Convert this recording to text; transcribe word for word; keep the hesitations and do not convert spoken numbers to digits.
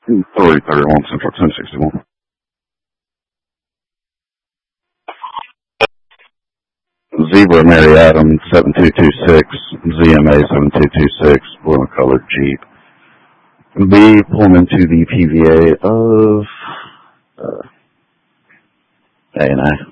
three thirty-one Central, ten sixty-one. Zebra Mary Adams, seven two two six, Z M A seven two two six, blue and colored Jeep. B, pulling into the P V A of uh, A and A.